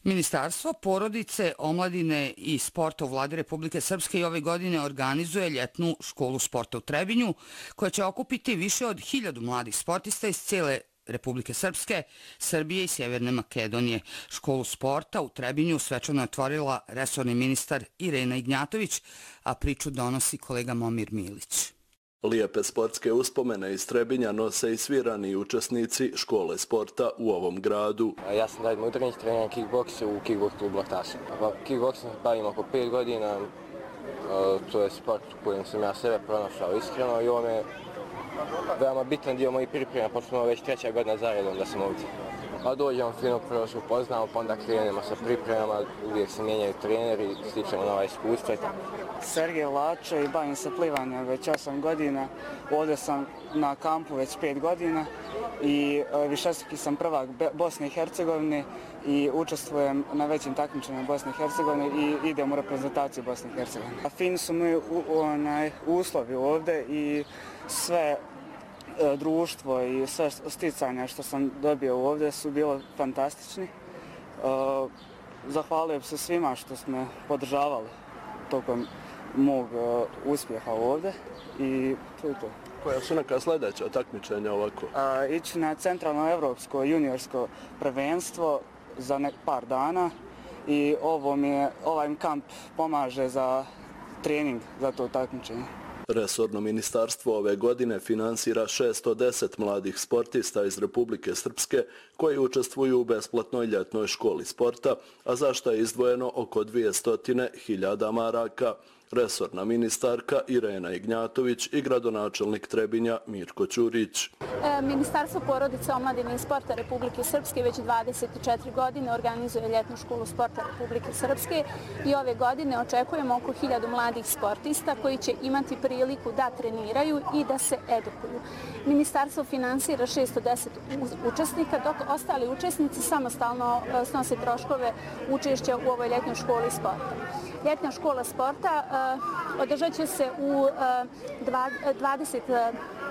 Ministarstvo porodice, omladine i sporta u Vladi Republike Srpske i ove godine organizuje ljetnu školu sporta u Trebinju, koja će okupiti više od 1000 mladih sportista iz cijele Republike Srpske, Srbije i Sjeverne Makedonije. Školu sporta u Trebinju svečano je otvorila resorni ministar Irena Ignjatović, a priču donosi kolega Momir Milić. Lijepe sportske uspomene iz Trebinja nose i svirani učesnici škole sporta u ovom gradu. Ja sam David Mudrinić, trener kickboksa u kickboks klubu Laktaša. Kickboksom bavim oko 5 godina, to je sport u kojem sam ja sebe pronašao iskreno i ovo je veoma bitan dio mojih priprema, pošto već 3. godina zaredom da sam ovdje. Pa dođemo fino, prvo se upoznamo, pa onda krenemo sa pripremama, uvijek se mijenjaju treneri, stičemo nova iskustva i tako. Sergej Lačo i bavim se plivanjem već 8 godina. Ovdje sam na kampu već 5 godina i višestruki sam prvak Bosne i Hercegovine i učestvujem na većim takmičenjima Bosne i Hercegovine i idem u reprezentaciju Bosne i Hercegovine. Fini su mi uslovi ovdje i sve društvo i sve sticanja što sam dobio ovdje su bilo fantastični. Zahvaljujem se svima što su me podržavali tokom mog uspjeha ovdje i to je to. Koja su neka sljedeća takmičenja ovako? Ići na centralno evropsko juniorsko prvenstvo za par dana i ovaj kamp pomaže za trening za to takmičenje. Resorno ministarstvo ove godine finansira 610 mladih sportista iz Republike Srpske koji učestvuju u besplatnoj ljetnoj školi sporta, a za što je izdvojeno oko 200.000 maraka. Resorna ministarka Irena Ignjatović i gradonačelnik Trebinja Mirko Ćurić. Ministarstvo porodice, omladine i sporta Republike Srpske već 24 godine organizuje ljetnu školu sporta Republike Srpske i ove godine očekujemo oko 1000 mladih sportista koji će imati priliku da treniraju i da se edukuju. Ministarstvo finansira 610 učesnika, dok ostali učesnici samostalno snose troškove učešća u ovoj ljetnoj školi sporta. Ljetna škola sporta održat će se u 20...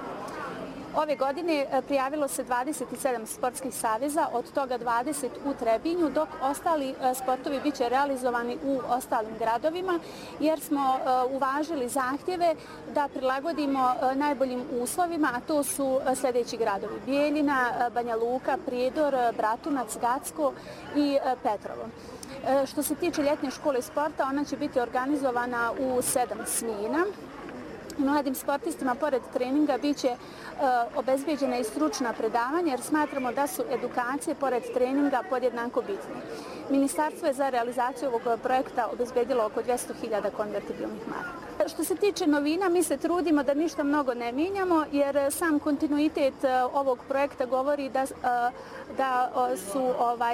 Ove godine prijavilo se 27 sportskih saveza, od toga 20 u Trebinju, dok ostali sportovi bit će realizovani u ostalim gradovima, jer smo uvažili zahtjeve da prilagodimo najboljim uslovima, a to su sljedeći gradovi: Bijeljina, Banja Luka, Prijedor, Bratunac, Gacko i Petrovo. Što se tiče ljetne škole sporta, ona će biti organizovana u 7 smjena. Mladim sportistima, pored treninga, bit će obezbeđena i stručna predavanja, jer smatramo da su edukacije, pored treninga, podjednako bitne. Ministarstvo je za realizaciju ovog projekta obezbedilo oko 200.000 konvertibilnih maraka. Što se tiče novina, mi se trudimo da ništa mnogo ne mijenjamo, jer sam kontinuitet ovog projekta govori da su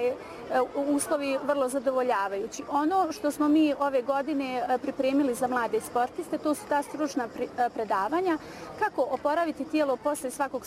uslovi vrlo zadovoljavajući. Ono što smo mi ove godine pripremili za mlade sportiste, to su ta stručna predavanja, kako oporaviti tijelo posle svakog